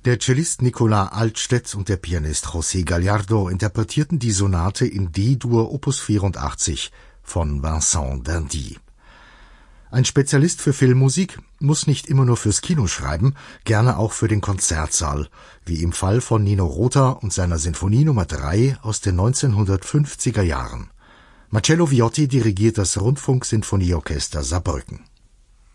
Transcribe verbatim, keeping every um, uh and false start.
Der Cellist Nicolas Altstedt und der Pianist José Gallardo interpretierten die Sonate in D-Dur Opus vierundachtzig von Vincent d'Indy. Ein Spezialist für Filmmusik muss nicht immer nur fürs Kino schreiben, gerne auch für den Konzertsaal, wie im Fall von Nino Rota und seiner Sinfonie Nummer drei aus den neunzehnhundertfünfziger Jahren. Marcello Viotti dirigiert das Rundfunksinfonieorchester Saarbrücken.